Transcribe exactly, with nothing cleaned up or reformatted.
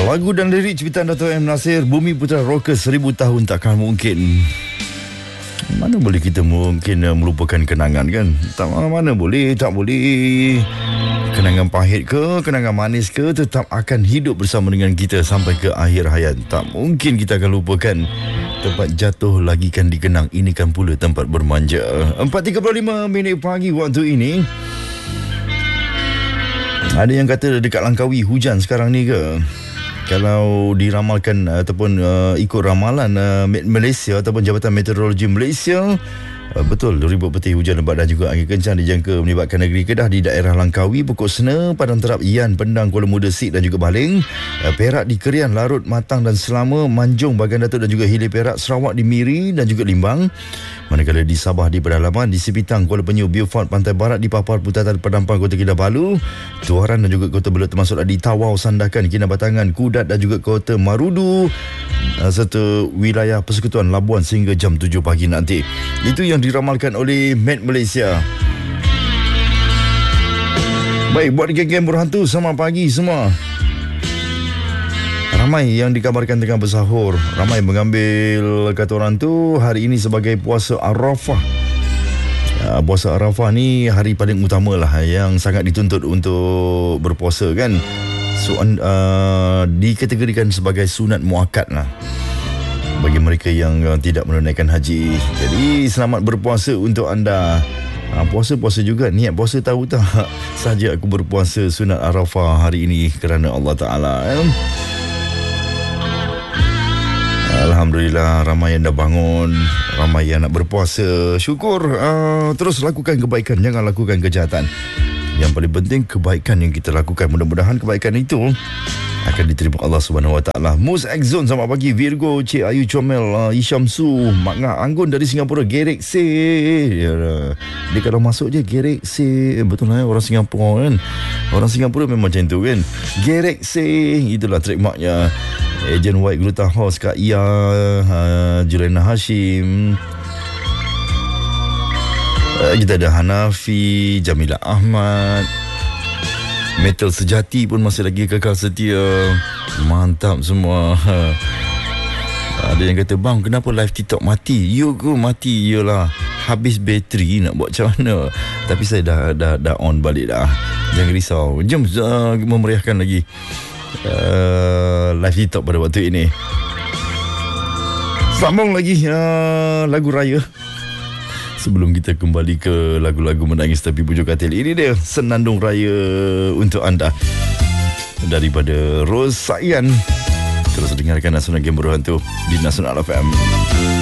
Lagu dan lirik ciptaan Dato' M. Nasir, Bumi Putra Rockers, seribu tahun takkan mungkin. Mana boleh kita mungkin uh, melupakan kenangan kan? Tak mana boleh, tak boleh. Kenangan pahit ke, kenangan manis ke, tetap akan hidup bersama dengan kita sampai ke akhir hayat. Tak mungkin kita akan lupakan. Tempat jatuh lagi kan dikenang, ini kan pula tempat bermanja. empat tiga puluh lima minit pagi waktu ini. Ada yang kata dekat Langkawi hujan sekarang ni ke? Kalau diramalkan ataupun uh, ikut ramalan uh, Malaysia ataupun Jabatan Meteorologi Malaysia, uh, betul ribut peti hujan lebat dan juga angin kencang dijangka melibatkan negeri Kedah di daerah Langkawi, Pokok Sena, Padang Terap, Ian, Pendang, Kuala Muda, Sik dan juga Baling, uh, Perak di Kerian, Larut, Matang dan Selama, Manjung, Bagan Datuk dan juga Hilir Perak, Sarawak di Miri dan juga Limbang. Manakala di Sabah di pedalaman, di Sipitang, Kuala Penyu, Beaufort, Pantai Barat, di Papar, Putatan, Pedampang, Kota Kinabalu, Tuaran dan juga Kota Belut termasuk di Tawau, Sandakan, Kinabatangan, Kudat dan juga Kota Marudu serta wilayah Persekutuan Labuan sehingga jam tujuh pagi nanti. Itu yang diramalkan oleh Met Malaysia. Baik, buat geng-geng berhantu, selamat pagi semua. Ramai yang dikabarkan tengah bersahur. Ramai mengambil, kata orang tu, hari ini sebagai puasa Arafah. Uh, puasa Arafah ni hari paling utama lah yang sangat dituntut untuk berpuasa kan. So, uh, dikategorikan sebagai sunat muakkad lah bagi mereka yang uh, tidak menunaikan haji. Jadi selamat berpuasa untuk anda. Uh, puasa-puasa juga, niat puasa tahu tak? Saja aku berpuasa sunat Arafah hari ini kerana Allah Ta'ala. eh? Alhamdulillah, ramai yang dah bangun, ramai yang nak berpuasa. Syukur. uh, Terus lakukan kebaikan, jangan lakukan kejahatan. Yang paling penting kebaikan yang kita lakukan. Mudah-mudahan kebaikan itu akan diterima Allah Subhanahu Wa Taala. Mus Exxon, selamat pagi. Virgo, Cik Ayu Comel, uh, Isham Su, Mak Ngah Anggun dari Singapura. Gerek se, ya, dia kalau masuk je gerek se. Betul lah, orang Singapura kan. Orang Singapura memang macam tu kan. Gerek se, itulah trademarknya. Ejen White Gluta House, Kak Ia, uh, Julena Hashim, uh, kita ada Hanafi, Jamila Ahmad, Metal Sejati pun masih lagi kekal setia. Mantap semua. Ada yang kata, bang, kenapa live TikTok mati? You go mati. Yelah, habis bateri, nak buat macam mana? Tapi saya dah dah, dah on balik dah. Jangan risau. Jom uh, memeriahkan lagi Uh, live TikTok pada waktu ini. Sambung lagi uh, lagu raya sebelum kita kembali ke lagu-lagu menangis tapi pujuk katil. Ini dia Senandung Raya untuk anda daripada Ros Sayan. Terus dengarkan Nasional Game Berhantu di Nasional F M.